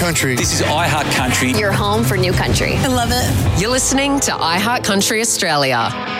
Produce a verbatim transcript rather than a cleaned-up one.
country. This is iHeart Country. Your home for new country. I love it. You're listening to iHeart Country Australia.